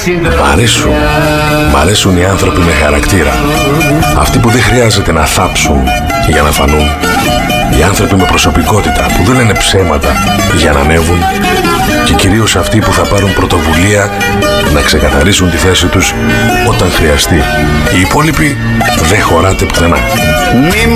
Μ' αρέσουν οι άνθρωποι με χαρακτήρα. Αυτοί που δεν χρειάζεται να θάψουν για να φανούν. Οι άνθρωποι με προσωπικότητα που δεν λένε ψέματα για να ανέβουν. Και κυρίως αυτοί που θα πάρουν πρωτοβουλία να ξεκαθαρίσουν τη θέση τους όταν χρειαστεί. Οι υπόλοιποι δεν χωράτε πουθενά.